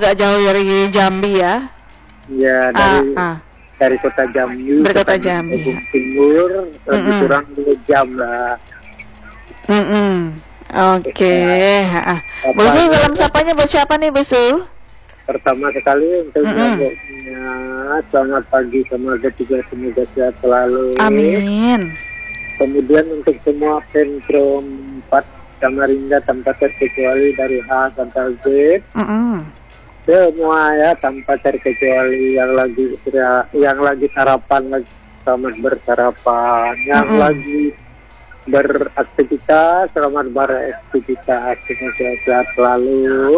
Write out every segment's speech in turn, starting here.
agak jauh dari Jambi ya? Ya, dari kota Jambi. Dari kota Jambi. Timur, lebih kurang 2 jam lah. Oke. Busu, salam sapanya buat siapa nih, Busu? Pertama sekali untuk nyambungnya, selamat pagi, semoga juga semoga sehat selalu. Amin. Kemudian untuk semua Pemtro 4 Samarinda tanpa terkecuali dari A sampai Z, semua ya tanpa terkecuali yang lagi sarapan, selamat bersarapan, yang lagi beraktivitas, selamat beraktivitas, semoga sehat selalu.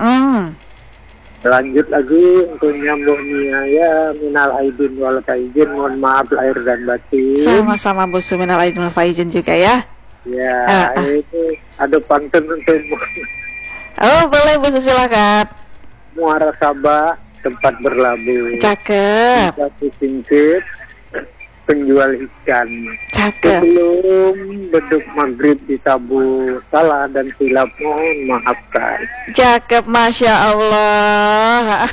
Lanjut lagi untuk nyambungnya ya, minal aidin wal faizin, mohon maaf lahir dan batin. Sama-sama Busu, minal aidin wal faizin juga ya. Ya, itu ada pantun untuk oh boleh Busu, silakan. Muara Sabah tempat berlabuh. Cakep. Satu singkit penjual ikan. Cakep. Sebelum beduk maghrib ditabuh, salah dan silap mohon maafkan. Cakep, Masya Allah.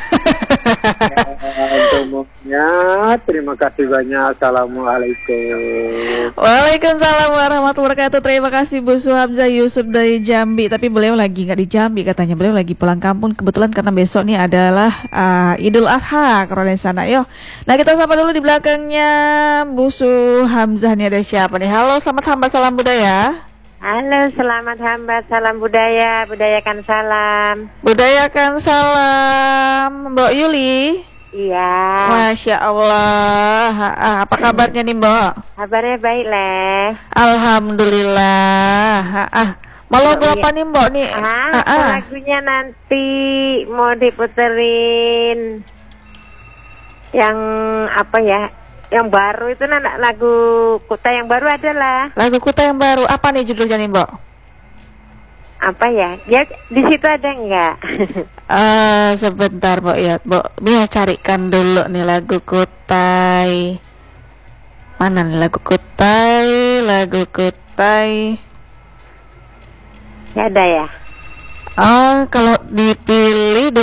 Semuanya terima kasih banyak. Assalamualaikum. Waalaikumsalam warahmatullahi wabarakatuh. Terima kasih Busu Hamzah Yusuf dari Jambi. Tapi beliau lagi nggak di Jambi katanya, beliau lagi pulang kampung kebetulan karena besok nih adalah Idul Adha kalau di sana. Yo, nah kita sapa dulu di belakangnya Busu Hamzah nih, ada siapa nih? Halo, selamat hamba salam budaya. Halo, selamat hamba salam budaya, budayakan salam. Budayakan salam, Mbok Yuli. Iya. Masya Allah. Apa kabarnya nih Mbok? Kabarnya baik leh. Alhamdulillah. Mau lagu apa nih Mbok nih? Lagunya nanti mau diputerin yang apa ya? Yang baru itu lagu Kuta yang baru adalah. Lagu Kuta yang baru. Apa nih judulnya nih Mbok? Apa ya? Ya di situ ada enggak? Sebentar Mbok ya. Mbok Mia carikan dulu nih lagu Kutai. Mana nih lagu Kutai? Lagu Kutai. Ya ada ya. Kalau dipilih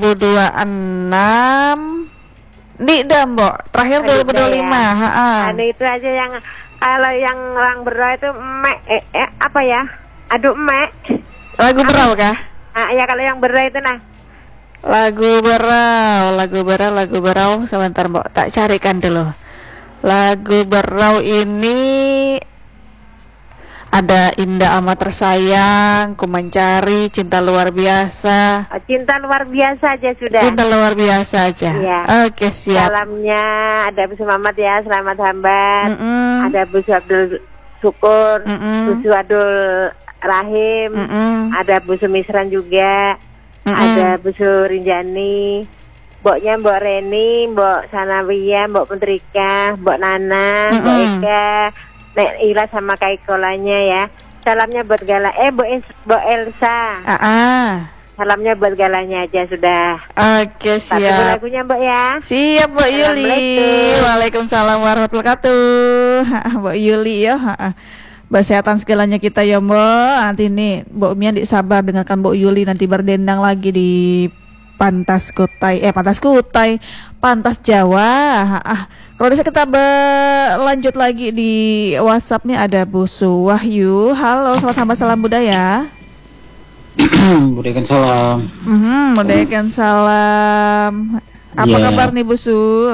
2026 Dah Mbok, terakhir 2025 ya. Ada itu aja yang kalau yang orang berdoa itu apa ya? Aduh emek. Lagu berau kah? Ya kalau yang berdoa itu nah. Lagu berau. Sebentar Mbok, tak carikan dulu. Lagu berau ini ada Indah Amat Tersayang, Ku Mencari, Cinta Luar Biasa. Cinta Luar Biasa aja sudah. Cinta Luar Biasa aja. Iya. Oke, siap. Salamnya ada Busu Mamat ya, selamat hambat. Ada Busu Abdul Syukur, Busu Abdul Rahim, ada Busu Misran juga, ada Busu Rinjani, Mboknya Mbok Reni, Mbok Sanawiyah, Mbok Pentrika, Mbok Nana, Mbok Eka, Nek Ila sama Kaikolanya ya. Salamnya buat Mbok Elsa. Salamnya buat galanya aja sudah. Oke, siap. Tapi lagunya Mbok ya. Siap Mbok Yuli. Waalaikumsalam warahmatullahi wabarakatuh. Mbok Yuli ya. Kesehatan segalanya kita ya Mbok. Nanti nih Mbok Mia sabar dengarkan Mbok Yuli nanti berdendang lagi di Pantas Jawa. Kalau bisa kita lanjut lagi di WhatsApp nih ada Busu Wahyu. Halo, selamat hamba salam budaya. Budayakan salam. Budayakan salam. Apa kabar nih Busu?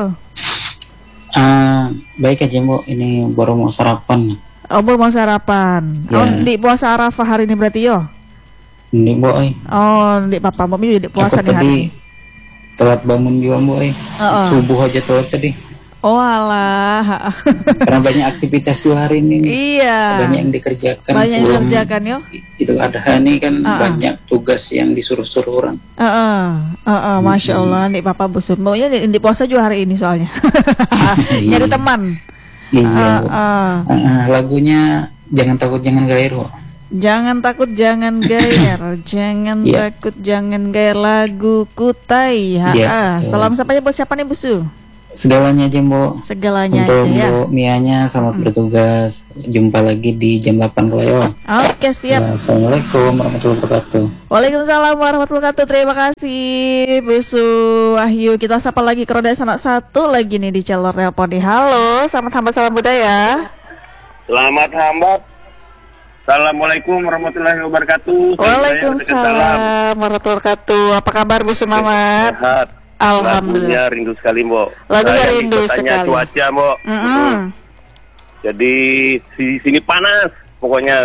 Baik aja Mbok, ini baru mau sarapan. Baru mau sarapan. Di puasa Arafah hari ini berarti yo? Ini Mbok di papa Mbok juga puasa di hari ini. Telat bangun juga Mbok Subuh aja telat tadi. Alah. Karena banyak aktivitas hari ini. Iya. Banyak yang dikerjakan. Yo. Idul Adha ini kan banyak tugas yang disuruh-suruh orang. Masya Allah, nih Papa Busu. Maunya di puasa juga hari ini soalnya. Nyari teman. Iya. Lagunya Jangan Takut Jangan Gair kok. Jangan takut, jangan gair. Jangan takut, jangan gair. Lagu Kutai. Salam sapanya buat siapa nih Busu? segalanya aja Mbok. Segalanya untuk aja ya. Mbok Mianya selamat bertugas. Jumpa lagi di jam 8 Royo. Oke, siap. Assalamualaikum warahmatullahi wabarakatuh. Waalaikumsalam warahmatullahi wabarakatuh. Terima kasih Bu Su Wahyu. Kita sapa lagi ke roda sanak satu lagi nih di jalur telepon di. Halo, selamat hamba salam budaya. Selamat hambat. Assalamualaikum warahmatullahi wabarakatuh. Waalaikumsalam warahmatullahi wabarakatuh. Apa kabar Bu Sumamat? Sehat. Alhamdulillah. Lagunya rindu sekali, Mbok. Lagunya rindu sekali. Cuaca, Mbok. Jadi sini panas, pokoknya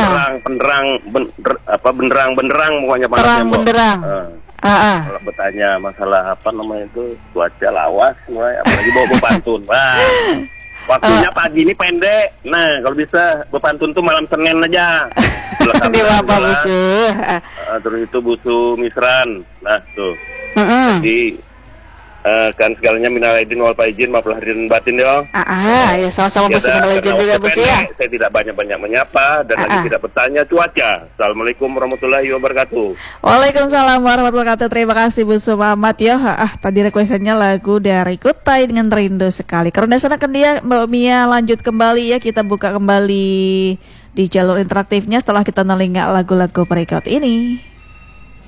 benderang pokoknya panasnya, Mbok. Benderang. Kalau bertanya masalah apa namanya itu cuaca lawas, apalagi bawa bepantun. Waktunya pagi ini pendek. Nah, kalau bisa bepantun tuh malam Senin aja. Di Bapak Busu. Terus itu Busu Misran. Nah, tuh. Jadi kan segalanya minal aidin wal faizin, maaf lahir dan batin ya. Ya sama-sama Busu minal aidin juga Busu ya. Saya tidak banyak-banyak menyapa dan lagi tidak bertanya cuaca. Assalamualaikum warahmatullahi wabarakatuh. Waalaikumsalam warahmatullahi wabarakatuh. Terima kasih Bu Sumamat ya. Tadi requestannya lagu dari Kutai dengan rindu sekali. Karena sana kan dia Mbak Mia lanjut kembali ya, kita buka kembali di jalur interaktifnya setelah kita nelingak lagu-lagu berikut ini.